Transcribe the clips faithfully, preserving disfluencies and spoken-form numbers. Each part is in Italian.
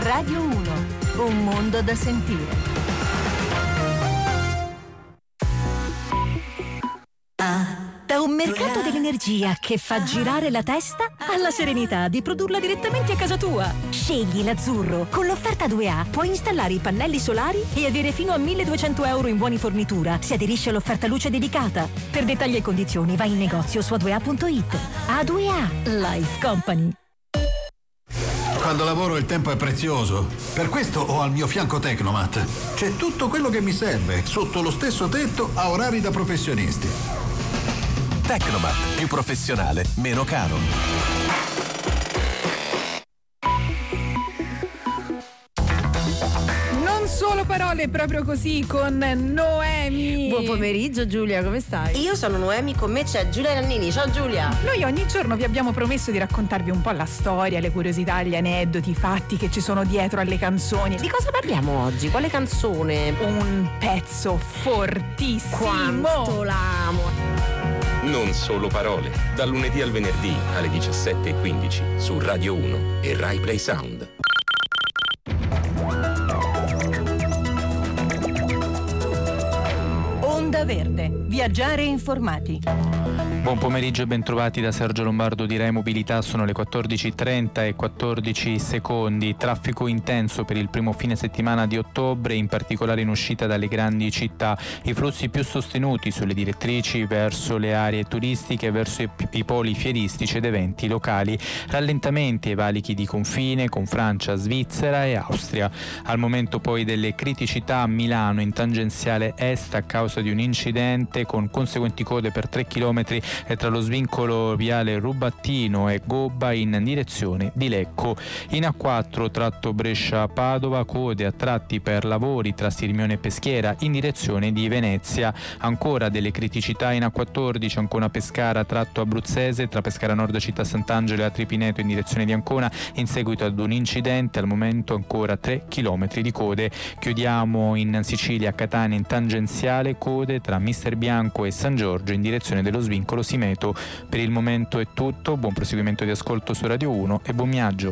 Radio uno, un mondo da sentire. Da un mercato dell'energia che fa girare la testa alla serenità di produrla direttamente a casa tua. Scegli l'azzurro. Con l'offerta due A puoi installare i pannelli solari e avere fino a milleduecento euro in buoni fornitura se aderisci all'offerta luce dedicata. Per dettagli e condizioni vai in negozio su a due a punto it. A due A Life Company. Quando lavoro il tempo è prezioso. Per questo ho al mio fianco Tecnomat. C'è tutto quello che mi serve, sotto lo stesso tetto, a orari da professionisti. Tecnomat, più professionale, meno caro. Non solo parole, proprio così, con Noemi. Buon pomeriggio Giulia, come stai? Io sono Noemi, con me c'è Giulia Nannini. Ciao Giulia. Noi ogni giorno vi abbiamo promesso di raccontarvi un po' la storia, le curiosità, gli aneddoti, i fatti che ci sono dietro alle canzoni. Di cosa parliamo oggi? Quale canzone? Un pezzo fortissimo. Quanto l'amo. Non solo parole, dal lunedì al venerdì alle diciassette e quindici su Radio uno e Rai Play Sound. Onda Verde, viaggiare informati. Buon pomeriggio e bentrovati da Sergio Lombardo di Rai Mobilità. Sono le quattordici e trenta e quattordici secondi. Traffico intenso per il primo fine settimana di ottobre, in particolare in uscita dalle grandi città. I flussi più sostenuti sulle direttrici verso le aree turistiche, verso i, i poli fieristici ed eventi locali. Rallentamenti ai valichi di confine con Francia, Svizzera e Austria. Al momento poi delle criticità a Milano in tangenziale est a causa di un incidente con conseguenti code per tre chilometri e tra lo svincolo viale Rubattino e Gobba in direzione di Lecco. In A quattro tratto Brescia-Padova, code a tratti per lavori tra Sirmione e Peschiera in direzione di Venezia. Ancora delle criticità in A quattordici Ancona-Pescara tratto abruzzese tra Pescara Nord Città Sant'Angelo e Atripineto in direzione di Ancona in seguito ad un incidente. Al momento ancora tre chilometri di code. Chiudiamo in Sicilia, Catania in tangenziale, code tra Mister Bianco e San Giorgio in direzione dello svincolo Simeto. Per il momento è tutto, buon proseguimento di ascolto su Radio uno e buon viaggio.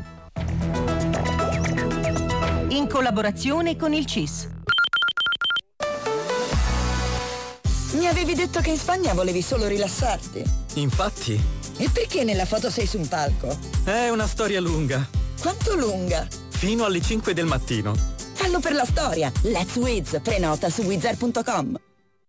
In collaborazione con il C I S. Mi avevi detto che in Spagna volevi solo rilassarti. Infatti. E perché nella foto sei su un palco? È una storia lunga. Quanto lunga? Fino alle cinque del mattino. Fallo per la storia. Let's Wiz. Prenota su wizard punto com.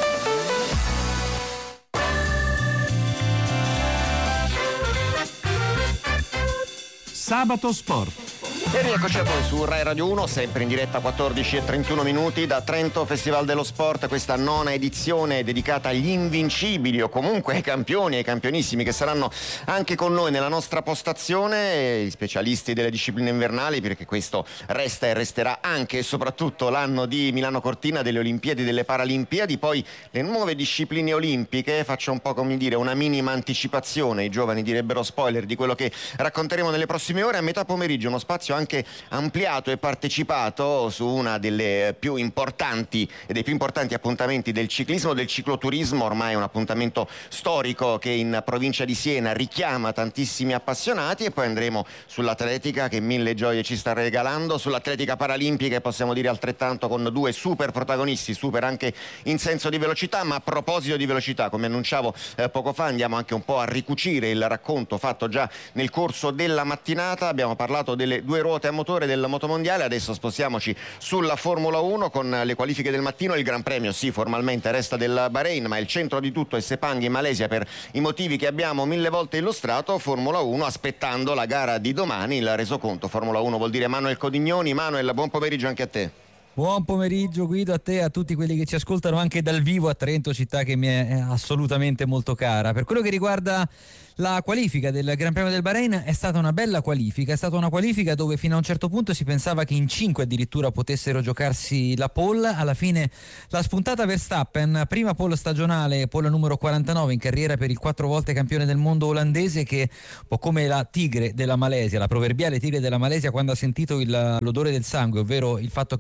Sabato Sport. E rieccoci a voi su Rai Radio uno, sempre in diretta quattordici e trentuno minuti da Trento Festival dello Sport, questa nona edizione dedicata agli invincibili o comunque ai campioni e ai campionissimi che saranno anche con noi nella nostra postazione, i specialisti delle discipline invernali, perché questo resta e resterà anche e soprattutto l'anno di Milano Cortina, delle Olimpiadi e delle Paralimpiadi, poi le nuove discipline olimpiche. Faccio un po' come dire una minima anticipazione, i giovani direbbero spoiler, di quello che racconteremo nelle prossime ore. A metà pomeriggio uno spazio anche ampliato e partecipato su una delle più importanti e dei più importanti appuntamenti del ciclismo, del cicloturismo, ormai un appuntamento storico che in provincia di Siena richiama tantissimi appassionati, e poi andremo sull'atletica che mille gioie ci sta regalando, sull'atletica paralimpica, e possiamo dire altrettanto, con due super protagonisti, super anche in senso di velocità. Ma a proposito di velocità, come annunciavo eh, poco fa, andiamo anche un po' a ricucire il racconto fatto già nel corso della mattinata. Abbiamo parlato delle due ruote a motore del motomondiale, adesso spostiamoci sulla Formula uno con le qualifiche del mattino. Il Gran Premio sì, formalmente resta del Bahrain, ma il centro di tutto è Sepang in Malesia per i motivi che abbiamo mille volte illustrato. Formula uno aspettando la gara di domani, il resoconto. Formula uno vuol dire Manuel Codignoni. Manuel, buon pomeriggio anche a te. Buon pomeriggio Guido, a te e a tutti quelli che ci ascoltano anche dal vivo a Trento, città che mi è assolutamente molto cara. Per quello che riguarda la qualifica del Gran Premio del Bahrain, è stata una bella qualifica, è stata una qualifica dove fino a un certo punto si pensava che in cinque addirittura potessero giocarsi la pole. Alla fine la spuntata Verstappen, prima pole stagionale, pole numero quarantanove in carriera per il quattro volte campione del mondo olandese, che un po' come la tigre della Malesia, la proverbiale tigre della Malesia, quando ha sentito il, l'odore del sangue, ovvero il fatto che poteva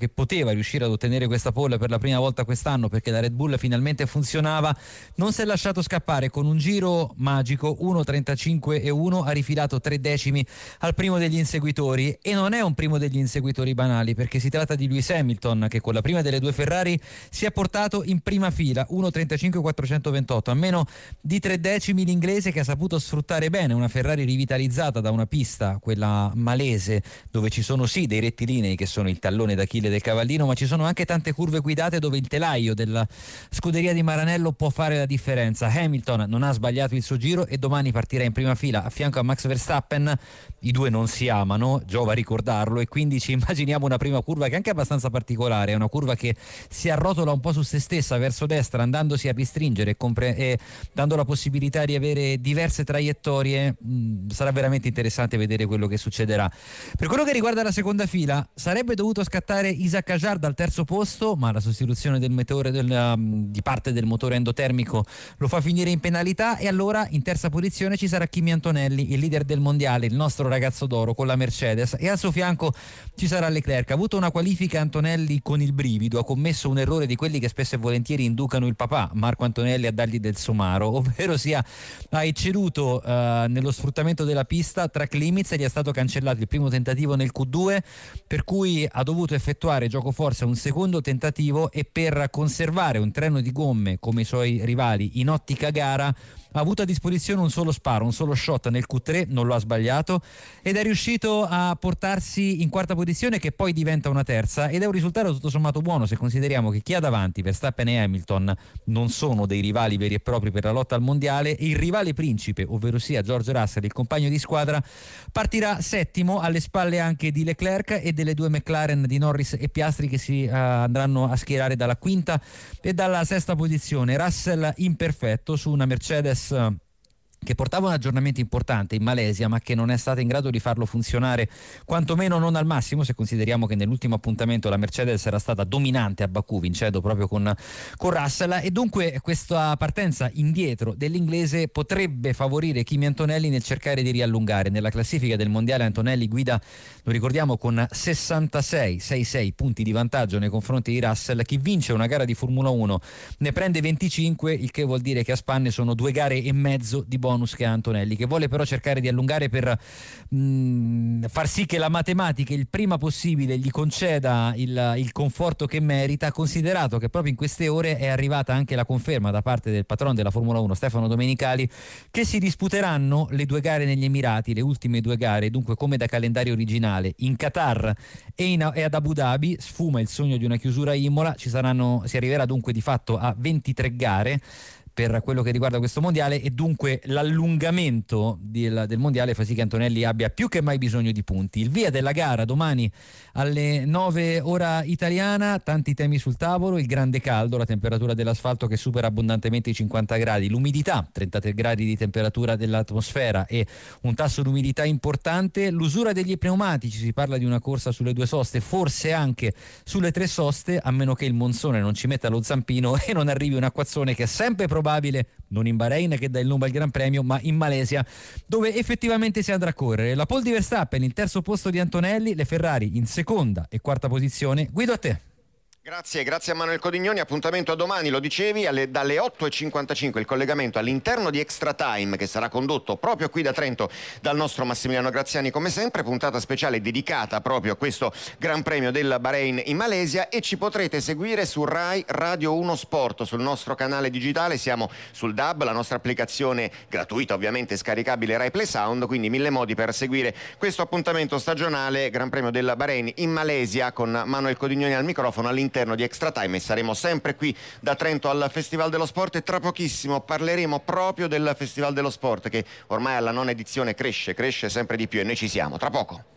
poteva riuscire ad ottenere questa pole per la prima volta quest'anno, perché la Red Bull finalmente funzionava. Non si è lasciato scappare, con un giro magico uno trentacinque e uno ha rifilato tre decimi al primo degli inseguitori, e non è un primo degli inseguitori banali, perché si tratta di Lewis Hamilton, che con la prima delle due Ferrari si è portato in prima fila, uno trentacinque quattrocentoventotto, a meno di tre decimi l'inglese, che ha saputo sfruttare bene una Ferrari rivitalizzata da una pista, quella malese, dove ci sono sì dei rettilinei che sono il tallone d'Achille del cavallino, ma ci sono anche tante curve guidate dove il telaio della scuderia di Maranello può fare la differenza. Hamilton non ha sbagliato il suo giro e domani partirà in prima fila a fianco a Max Verstappen. I due non si amano, giova ricordarlo, e quindi ci immaginiamo una prima curva che è anche abbastanza particolare, è una curva che si arrotola un po' su se stessa verso destra, andandosi a ristringere e, compre- e dando la possibilità di avere diverse traiettorie. Mh, sarà veramente interessante vedere quello che succederà. Per quello che riguarda la seconda fila, sarebbe dovuto scattare Isaac Hadjar dal terzo posto, ma la sostituzione del motore del, um, di parte del motore endotermico lo fa finire in penalità, e allora in terza posizione ci sarà Kimi Antonelli, il leader del mondiale, il nostro ragazzo d'oro con la Mercedes, e al suo fianco ci sarà Leclerc. Ha avuto una qualifica Antonelli con il brivido, ha commesso un errore di quelli che spesso e volentieri inducano il papà Marco Antonelli a dargli del somaro, ovvero sia ha ecceduto uh, nello sfruttamento della pista. Track limits, gli è stato cancellato il primo tentativo nel Q due, per cui ha dovuto effettuare gioco forza un secondo tentativo, e per conservare un treno di gomme come i suoi rivali in ottica gara ha avuto a disposizione un solo sparo, un solo shot nel Q tre, non lo ha sbagliato, ed è riuscito a portarsi in quarta posizione, che poi diventa una terza, ed è un risultato tutto sommato buono se consideriamo che chi ha davanti, Verstappen e Hamilton, non sono dei rivali veri e propri per la lotta al mondiale, e il rivale principe, ovvero sia George Russell, il compagno di squadra, partirà settimo, alle spalle anche di Leclerc e delle due McLaren di Norris e Piastri, che si uh, andranno a schierare dalla quinta e dalla sesta posizione. Russell imperfetto su una Mercedes che portava un aggiornamento importante in Malesia, ma che non è stata in grado di farlo funzionare, quantomeno non al massimo, se consideriamo che nell'ultimo appuntamento la Mercedes era stata dominante a Baku, vincendo proprio con, con Russell, e dunque questa partenza indietro dell'inglese potrebbe favorire Kimi Antonelli nel cercare di riallungare. Nella classifica del mondiale Antonelli guida, lo ricordiamo, con sessantasei sessantasei punti di vantaggio nei confronti di Russell. Chi vince una gara di Formula uno ne prende venticinque, il che vuol dire che a spanne sono due gare e mezzo di bonus che ha Antonelli, che vuole però cercare di allungare per mh, far sì che la matematica il prima possibile gli conceda il, il conforto che merita, considerato che proprio in queste ore è arrivata anche la conferma da parte del patron della Formula uno, Stefano Domenicali, che si disputeranno le due gare negli Emirati, le ultime due gare, dunque come da calendario originale, in Qatar e, in, e ad Abu Dhabi. Sfuma il sogno di una chiusura a Imola, ci saranno, si arriverà dunque di fatto a ventitré gare per quello che riguarda questo mondiale, e dunque l'allungamento del, del mondiale fa sì che Antonelli abbia più che mai bisogno di punti. Il via della gara domani alle nove ora italiana, tanti temi sul tavolo: il grande caldo, la temperatura dell'asfalto che supera abbondantemente i cinquanta gradi, l'umidità, trentatré gradi di temperatura dell'atmosfera e un tasso di umidità importante, l'usura degli pneumatici, si parla di una corsa sulle due soste, forse anche sulle tre soste, a meno che il monsone non ci metta lo zampino e non arrivi un acquazzone, che è sempre probabile, non in Bahrain che dà il nome al Gran Premio, ma in Malesia, dove effettivamente si andrà a correre. La pole di Verstappen, il terzo posto di Antonelli, le Ferrari in seconda e quarta posizione. Guido, a te. Grazie, grazie a Manuel Codignoni. Appuntamento a domani, lo dicevi, alle, dalle otto e cinquantacinque il collegamento all'interno di Extra Time, che sarà condotto proprio qui da Trento dal nostro Massimiliano Graziani come sempre, puntata speciale dedicata proprio a questo Gran Premio del Bahrain in Malesia, e ci potrete seguire su Rai Radio uno Sport, sul nostro canale digitale. Siamo sul D A B, la nostra applicazione gratuita ovviamente scaricabile Rai Play Sound, quindi mille modi per seguire questo appuntamento stagionale Gran Premio del Bahrain in Malesia, con Manuel Codignoni al microfono all'interno di Extra Time, e saremo sempre qui da Trento al Festival dello Sport, e tra pochissimo parleremo proprio del Festival dello Sport, che ormai alla nona edizione cresce, cresce sempre di più, e noi ci siamo tra poco.